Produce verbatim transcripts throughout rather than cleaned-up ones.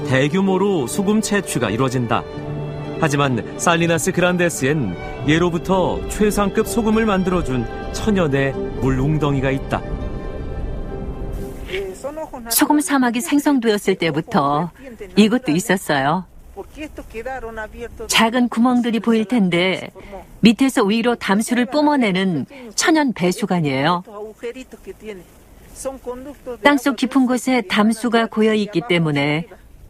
대규모로 소금 채취가 이루어진다. 하지만 살리나스 그란데스엔 예로부터 최상급 소금을 만들어준 천연의 물웅덩이가 있다. 소금 사막이 생성되었을 때부터 이것도 있었어요. 작은 구멍들이 보일 텐데 밑에서 위로 담수를 뿜어내는 천연 배수관이에요. 땅속 깊은 곳에 담수가 고여 있기 때문에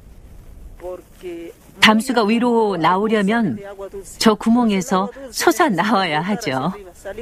담수가 위로 나오려면 저 구멍에서 솟아 나와야 하죠.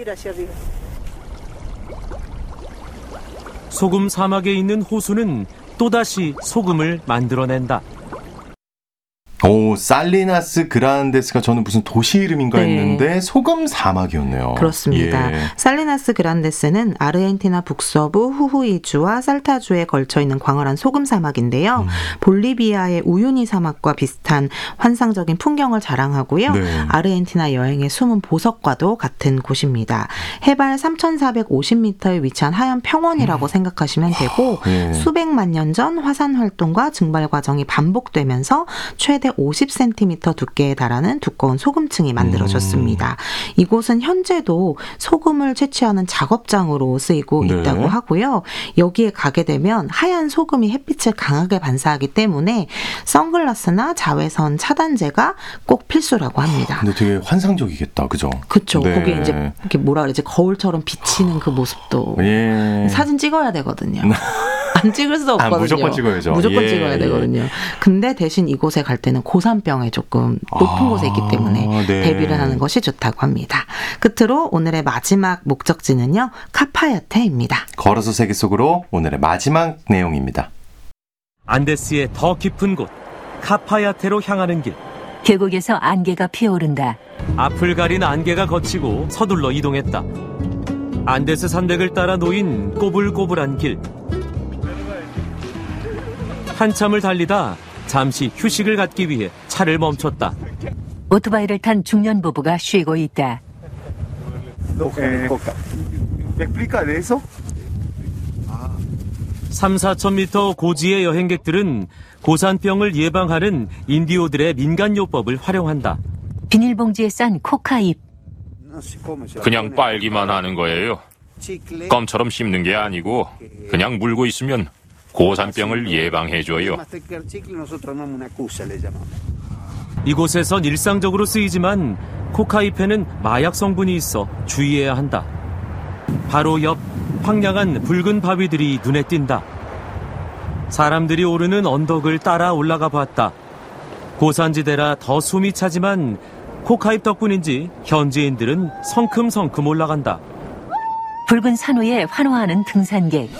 소금 사막에 있는 호수는 또다시 소금을 만들어낸다. 오, 살리나스 그란데스가 저는 무슨 도시 이름인가 네. 했는데 소금 사막이었네요. 그렇습니다. 예. 살리나스 그란데스는 아르헨티나 북서부 후후이주와 살타주에 걸쳐 있는 광활한 소금 사막인데요. 음. 볼리비아의 우유니 사막과 비슷한 환상적인 풍경을 자랑하고요. 네. 아르헨티나 여행의 숨은 보석과도 같은 곳입니다. 해발 삼천사백오십 미터에 위치한 하얀 평원이라고 음. 생각하시면 되고 예. 수백만 년 전 화산 활동과 증발 과정이 반복되면서 최대 오십 센티미터 두께에 달하는 두꺼운 소금층이 만들어졌습니다. 음. 이곳은 현재도 소금을 채취하는 작업장으로 쓰이고 네. 있다고 하고요. 여기에 가게 되면 하얀 소금이 햇빛을 강하게 반사하기 때문에 선글라스나 자외선 차단제가 꼭 필수라고 합니다. 근데 되게 환상적이겠다, 그죠? 그렇죠. 네. 거기에 이제 이렇게 뭐라 그러지 거울처럼 비치는 그 모습도 예. 사진 찍어야 되거든요. 안 찍을 수 없거든요. 아, 무조건 찍어야죠. 무조건 예, 찍어야 예. 되거든요. 근데 대신 이곳에 갈 때는 고산병에 조금 높은 아, 곳에 있기 때문에 네. 대비를 하는 것이 좋다고 합니다. 끝으로 오늘의 마지막 목적지는요. 카파야테입니다. 걸어서 세계 속으로 오늘의 마지막 내용입니다. 안데스의 더 깊은 곳 카파야테로 향하는 길. 계곡에서 안개가 피어오른다. 앞을 가린 안개가 걷히고 서둘러 이동했다. 안데스 산맥을 따라 놓인 꼬불꼬불한 길. 한참을 달리다 잠시 휴식을 갖기 위해 차를 멈췄다. 오토바이를 탄 중년 부부가 쉬고 있다. 삼, 사천 미터 고지의 여행객들은 고산병을 예방하는 인디오들의 민간요법을 활용한다. 비닐봉지에 싼 코카잎. 그냥 빨기만 하는 거예요. 껌처럼 씹는 게 아니고 그냥 물고 있으면 고산병을 예방해줘요. 이곳에선 일상적으로 쓰이지만 코카잎에는 마약 성분이 있어 주의해야 한다. 바로 옆 황량한 붉은 바위들이 눈에 띈다. 사람들이 오르는 언덕을 따라 올라가 봤다. 고산지대라 더 숨이 차지만 코카잎 덕분인지 현지인들은 성큼성큼 올라간다. 붉은 산 위에 환호하는 등산객.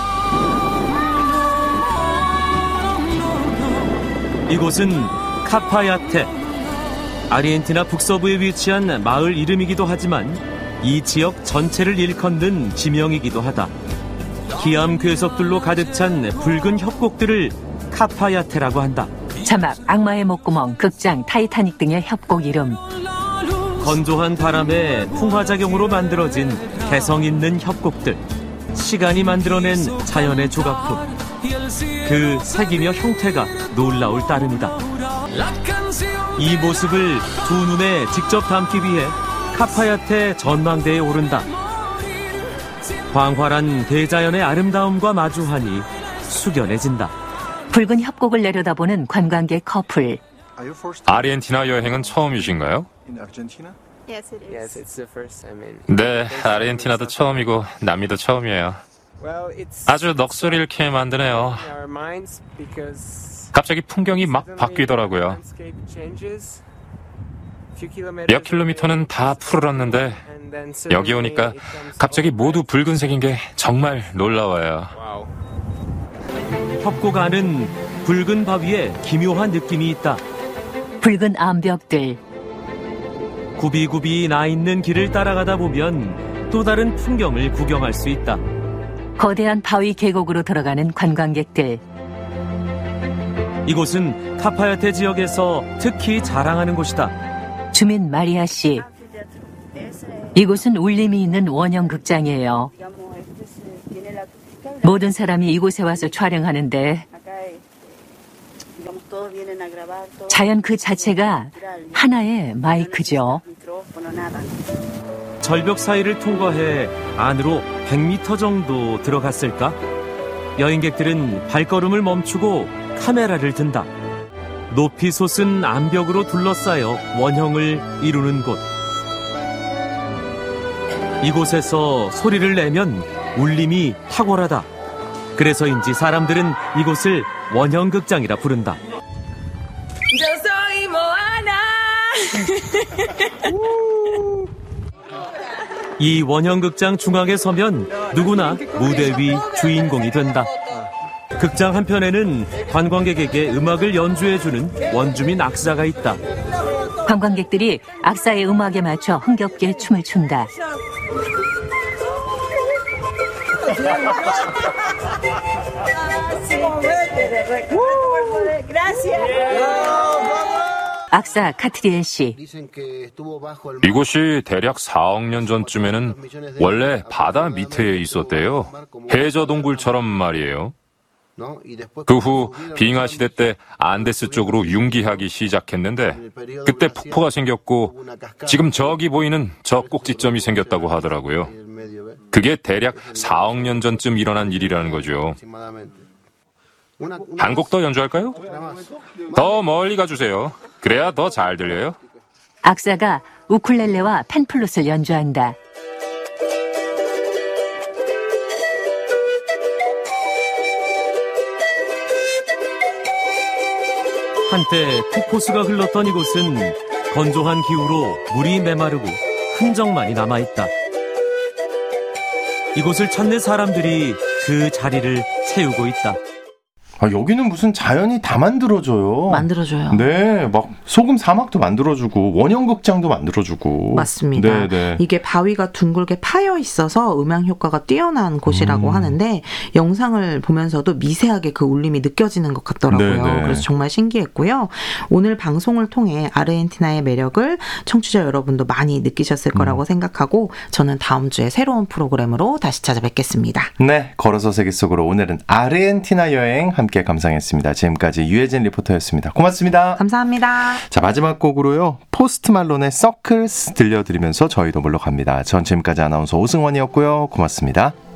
이곳은 카파야테. 아르헨티나 북서부에 위치한 마을 이름이기도 하지만 이 지역 전체를 일컫는 지명이기도 하다. 기암 괴석들로 가득 찬 붉은 협곡들을 카파야테라고 한다. 자막 악마의 목구멍, 극장 타이타닉 등의 협곡 이름. 건조한 바람에 풍화작용으로 만들어진 개성 있는 협곡들. 시간이 만들어낸 자연의 조각품. 그 색이며 형태가 놀라울 따름이다. 이 모습을 두 눈에 직접 담기 위해 카파야테 전망대에 오른다. 광활한 대자연의 아름다움과 마주하니 숙연해진다. 붉은 협곡을 내려다보는 관광객 커플. 아르헨티나 여행은 처음이신가요? 네, 아르헨티나도 처음이고 남미도 처음이에요. 아주 넋을 잃게 만드네요. 갑자기 풍경이 막 바뀌더라고요. 몇 킬로미터는 다 푸르렀는데 여기 오니까 갑자기 모두 붉은색인 게 정말 놀라워요. 협곡 안은 붉은 바위에 기묘한 느낌이 있다. 붉은 암벽들. 굽이굽이 나 있는 길을 따라가다 보면 또 다른 풍경을 구경할 수 있다. 거대한 바위 계곡으로 들어가는 관광객들. 이곳은 카파야테 지역에서 특히 자랑하는 곳이다. 주민 마리아 씨. 이곳은 울림이 있는 원형 극장이에요. 모든 사람이 이곳에 와서 촬영하는데 자연 그 자체가 하나의 마이크죠. 절벽 사이를 통과해 안으로 백 미터 정도 들어갔을까? 여행객들은 발걸음을 멈추고 카메라를 든다. 높이 솟은 암벽으로 둘러싸여 원형을 이루는 곳. 이곳에서 소리를 내면 울림이 탁월하다. 그래서인지 사람들은 이곳을 원형극장이라 부른다. 이 원형극장 중앙에 서면 누구나 무대 위 주인공이 된다. 극장 한편에는 관광객에게 음악을 연주해주는 원주민 악사가 있다. 관광객들이 악사의 음악에 맞춰 흥겹게 춤을 춘다. 악사 카트리엘 씨. 이곳이 대략 사억 년 전쯤에는 원래 바다 밑에 있었대요. 해저 동굴처럼 말이에요. 그 후 빙하 시대 때 안데스 쪽으로 융기하기 시작했는데 그때 폭포가 생겼고 지금 저기 보이는 저 꼭지점이 생겼다고 하더라고요. 그게 대략 사억 년 전쯤 일어난 일이라는 거죠. 한 곡 더 연주할까요? 더 멀리 가주세요. 그래야 더 잘 들려요. 악사가 우쿨렐레와 펜플룻을 연주한다. 한때 폭포수가 흘렀던 이곳은 건조한 기후로 물이 메마르고 흔적만이 남아있다. 이곳을 찾는 사람들이 그 자리를 채우고 있다. 아, 여기는 무슨 자연이 다 만들어줘요. 만들어줘요. 네, 막 소금 사막도 만들어주고 원형극장도 만들어주고. 맞습니다. 네, 네. 이게 바위가 둥글게 파여 있어서 음향 효과가 뛰어난 곳이라고 음. 하는데 영상을 보면서도 미세하게 그 울림이 느껴지는 것 같더라고요. 네, 네. 그래서 정말 신기했고요. 오늘 방송을 통해 아르헨티나의 매력을 청취자 여러분도 많이 느끼셨을 거라고 음. 생각하고 저는 다음 주에 새로운 프로그램으로 다시 찾아뵙겠습니다. 네, 걸어서 세계 속으로 오늘은 아르헨티나 여행 함께 감상했습니다. 지금까지 유혜진 리포터였습니다. 고맙습니다. 감사합니다. 자, 마지막 곡으로요. 포스트 말론의 서클스 들려드리면서 저희도 물러갑니다. 전 지금까지 아나운서 오승원이었고요. 고맙습니다.